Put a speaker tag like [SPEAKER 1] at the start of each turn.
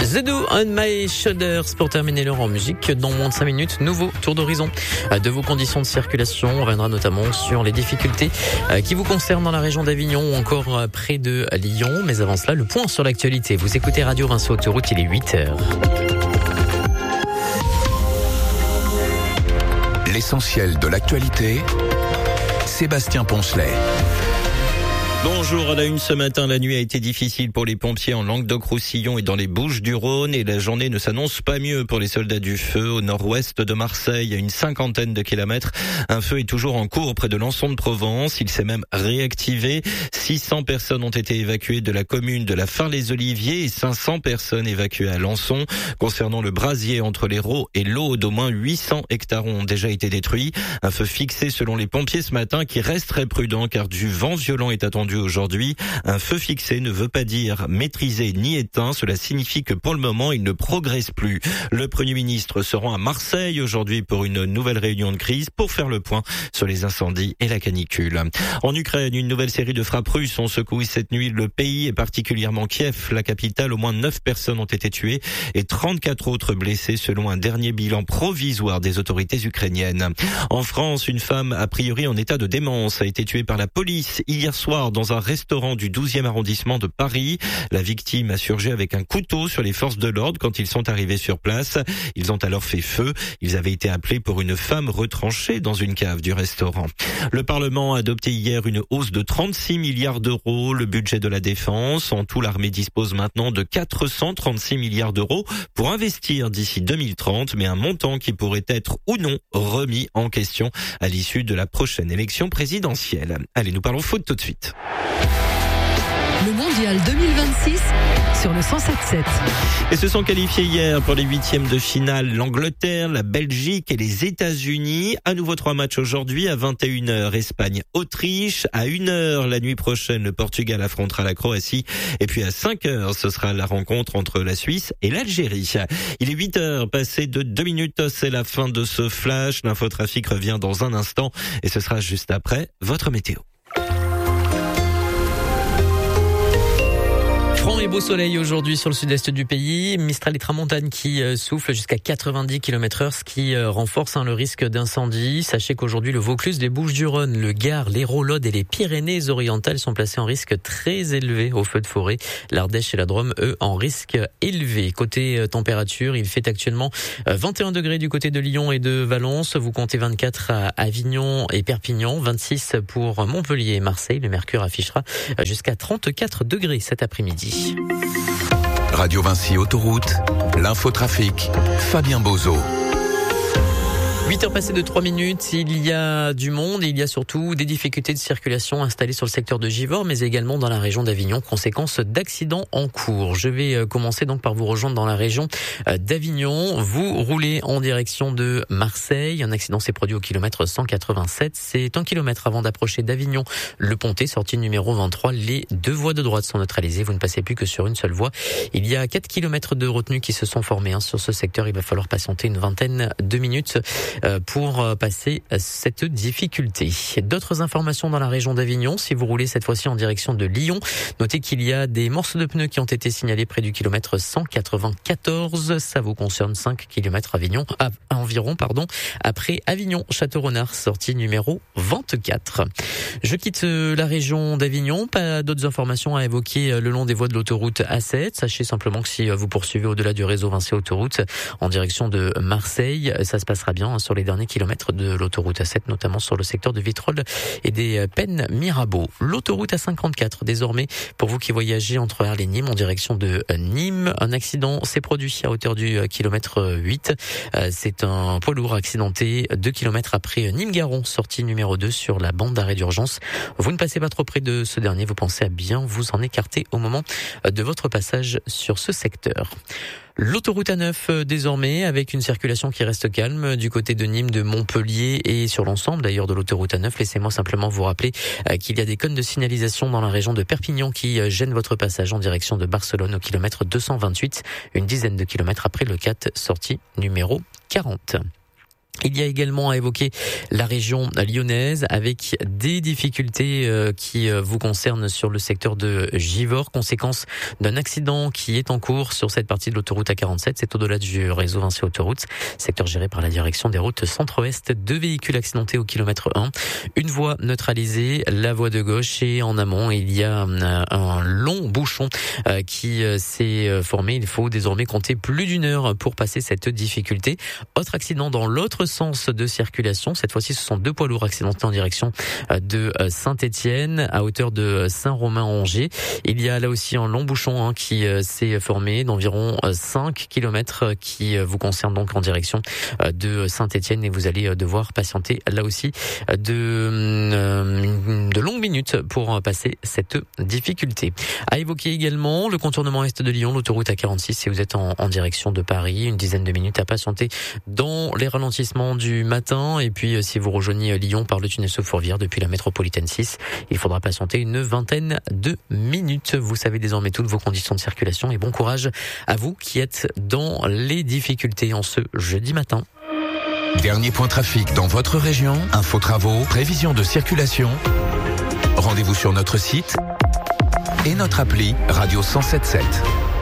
[SPEAKER 1] The Do on My Shoulders pour terminer l'heure en musique. Dans moins de 5 minutes, nouveau tour d'horizon de vos conditions de circulation. On reviendra notamment sur les difficultés qui vous concernent dans la région d'Avignon ou encore près de Lyon. Mais avant cela, le point sur l'actualité. Vous écoutez Radio Vinci Autoroute, il est 8h.
[SPEAKER 2] L'essentiel de l'actualité, Sébastien Poncelet.
[SPEAKER 3] Bonjour, à la une ce matin, la nuit a été difficile pour les pompiers en Languedoc-Roussillon et dans les Bouches-du-Rhône et la journée ne s'annonce pas mieux pour les soldats du feu au nord-ouest de Marseille, à une 50aine de kilomètres. Un feu est toujours en cours près de Lançon de Provence, il s'est même réactivé. 600 personnes ont été évacuées de la commune de la Far-les-Oliviers et 500 personnes évacuées à Lançon. Concernant le brasier entre l'Hérault et l'Aude, au moins 800 hectares ont déjà été détruits. Un feu fixé selon les pompiers ce matin qui reste très prudent car du vent violent est attendu aujourd'hui. Un feu fixé ne veut pas dire maîtrisé ni éteint. Cela signifie que pour le moment, il ne progresse plus. Le Premier ministre se rend à Marseille aujourd'hui pour une nouvelle réunion de crise pour faire le point sur les incendies et la canicule. En Ukraine, une nouvelle série de frappes russes ont secoué cette nuit le pays et particulièrement Kiev, la capitale. Au moins 9 personnes ont été tuées et 34 autres blessées selon un dernier bilan provisoire des autorités ukrainiennes. En France, une femme a priori en état de démence a été tuée par la police hier soir dans un restaurant du 12e arrondissement de Paris. La victime a surgi avec un couteau sur les forces de l'ordre quand ils sont arrivés sur place. Ils ont alors fait feu. Ils avaient été appelés pour une femme retranchée dans une cave du restaurant. Le Parlement a adopté hier une hausse de 36 milliards d'euros, le budget de la défense. En tout, l'armée dispose maintenant de 436 milliards d'euros pour investir d'ici 2030, mais un montant qui pourrait être ou non remis en question à l'issue de la prochaine élection présidentielle. Allez, nous parlons foot tout de suite.
[SPEAKER 4] Le mondial 2026 sur le 107.7.
[SPEAKER 3] Et se sont qualifiés hier pour les huitièmes de finale l'Angleterre, la Belgique et les États-Unis. À nouveau 3 matchs aujourd'hui à 21h Espagne-Autriche. À 1h la nuit prochaine le Portugal affrontera la Croatie. Et puis à 5h ce sera la rencontre entre la Suisse et l'Algérie. Il est 8h passé de 2 minutes. C'est la fin de ce flash. L'infotrafic revient dans un instant et ce sera juste après votre météo.
[SPEAKER 1] Franc et beau soleil aujourd'hui sur le sud-est du pays. Mistral et tramontane qui souffle jusqu'à 90 km/h, ce qui renforce le risque d'incendie. Sachez qu'aujourd'hui, le Vaucluse, les Bouches-du-Rhône, le Gard, l'Hérault, l'Aude et les Pyrénées-Orientales sont placés en risque très élevé au feu de forêt. L'Ardèche et la Drôme, eux, en risque élevé. Côté température, il fait actuellement 21 degrés du côté de Lyon et de Valence. Vous comptez 24 à Avignon et Perpignan, 26 pour Montpellier et Marseille. Le mercure affichera jusqu'à 34 degrés cet après-midi.
[SPEAKER 2] Radio Vinci Autoroute, l'infotrafic, Fabien Bozo.
[SPEAKER 1] 8h passées de 3 minutes, il y a du monde et il y a surtout des difficultés de circulation installées sur le secteur de Givors, mais également dans la région d'Avignon, conséquence d'accidents en cours. Je vais commencer donc par vous rejoindre dans la région d'Avignon. Vous roulez en direction de Marseille. Un accident s'est produit au kilomètre 187. C'est 1 kilomètre avant d'approcher d'Avignon. Le Pontet, sortie numéro 23. Les 2 voies de droite sont neutralisées. Vous ne passez plus que sur une seule voie. Il y a 4 kilomètres de retenues qui se sont formées sur ce secteur. Il va falloir patienter une vingtaine de minutes pour passer cette difficulté. D'autres informations dans la région d'Avignon. Si vous roulez cette fois-ci en direction de Lyon, notez qu'il y a des morceaux de pneus qui ont été signalés près du kilomètre 194. Ça vous concerne 5 kilomètres environ, après Avignon-Château-Renard, sortie numéro 24. Je quitte la région d'Avignon. Pas d'autres informations à évoquer le long des voies de l'autoroute A7. Sachez simplement que si vous poursuivez au-delà du réseau Vinci Autoroute en direction de Marseille, ça se passera bien sur les derniers kilomètres de l'autoroute A7, notamment sur le secteur de Vitrolles et des Pennes Mirabeau. L'autoroute A54 désormais pour vous qui voyagez entre Arles et Nîmes en direction de Nîmes. Un accident s'est produit à hauteur du kilomètre 8. C'est un poids lourd accidenté 2 kilomètres après Nîmes-Garon, sortie numéro 2 sur la bande d'arrêt d'urgence. Vous ne passez pas trop près de ce dernier, vous pensez à bien vous en écarter au moment de votre passage sur ce secteur. L'autoroute A9 désormais avec une circulation qui reste calme du côté de Nîmes, de Montpellier et sur l'ensemble d'ailleurs de l'autoroute A9. Laissez-moi simplement vous rappeler qu'il y a des cônes de signalisation dans la région de Perpignan qui gênent votre passage en direction de Barcelone au kilomètre 228, une dizaine de kilomètres après le 4, sortie numéro 40. Il y a également à évoquer la région lyonnaise avec des difficultés qui vous concernent sur le secteur de Givors, conséquence d'un accident qui est en cours sur cette partie de l'autoroute A47. C'est au-delà du réseau Vinci Autoroute, secteur géré par la direction des routes centre-ouest. 2 véhicules accidentés au kilomètre 1, une voie neutralisée, la voie de gauche, et en amont il y a un long bouchon qui s'est formé. Il faut désormais compter plus d'une heure pour passer cette difficulté. Autre accident dans l'autre sens de circulation. Cette fois-ci, ce sont 2 poids lourds accidentés en direction de Saint-Étienne à hauteur de Saint-Romain-Angers. Il y a là aussi un long bouchon qui s'est formé d'environ 5 km qui vous concerne donc en direction de Saint-Étienne, et vous allez devoir patienter là aussi de longues minutes pour passer cette difficulté. À évoquer également le contournement est de Lyon, l'autoroute A46, si vous êtes en direction de Paris, une dizaine de minutes à patienter dans les ralentissements du matin. Et puis si vous rejoignez Lyon par le tunnel sous Fourvière depuis la métropolitaine 6, il faudra patienter une vingtaine de minutes. Vous savez désormais toutes vos conditions de circulation, et bon courage à vous qui êtes dans les difficultés en ce jeudi matin.
[SPEAKER 2] Dernier point trafic dans votre région, info travaux, prévision de circulation. Rendez-vous sur notre site et notre appli Radio 107.7.